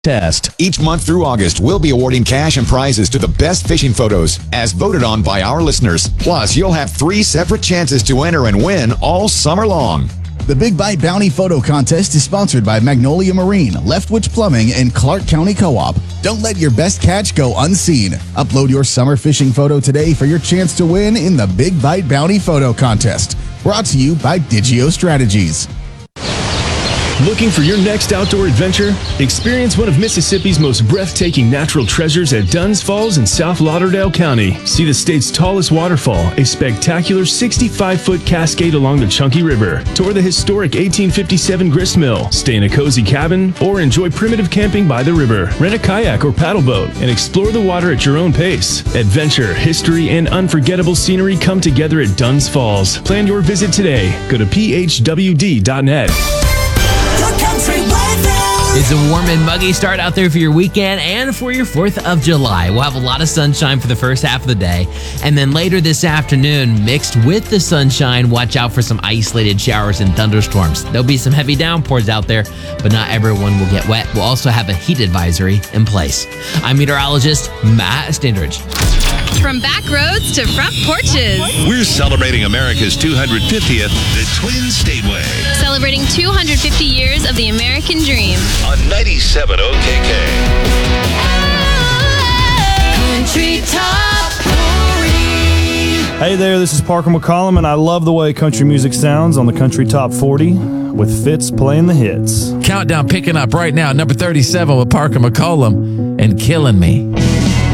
Test. Each month through August, we'll be awarding cash and prizes to the best fishing photos, as voted on by our listeners. Plus, you'll have 3 separate chances to enter and win all summer long. The Big Bite Bounty Photo Contest is sponsored by Magnolia Marine, Leftwich Plumbing, and Clark County Co-op. Don't let your best catch go unseen. Upload your summer fishing photo today for your chance to win in the Big Bite Bounty Photo Contest. Brought to you by Digio Strategies. Looking for your next outdoor adventure? Experience one of Mississippi's most breathtaking natural treasures at Dunn's Falls in South Lauderdale County. See the state's tallest waterfall, a spectacular 65-foot cascade along the Chunky River. Tour the historic 1857 grist mill, stay in a cozy cabin, or enjoy primitive camping by the river. Rent a kayak or paddle boat and explore the water at your own pace. Adventure, history, and unforgettable scenery come together at Dunn's Falls. Plan your visit today. Go to phwd.net. It's a warm and muggy start out there for your weekend and for your 4th of July. We'll have a lot of sunshine for the first half of the day. And then later this afternoon, mixed with the sunshine, watch out for some isolated showers and thunderstorms. There'll be some heavy downpours out there, but not everyone will get wet. We'll also have a heat advisory in place. I'm meteorologist Matt Standridge. From back roads to front porches. We're celebrating America's 250th, the Twin Stateway. Celebrating 250 years of the American dream. On 97 OKK. Country Top 40. Hey there, this is Parker McCollum, and I love the way country music sounds on the Country Top 40 with Fitz playing the hits. Countdown picking up right now, number 37 with Parker McCollum and Killing Me.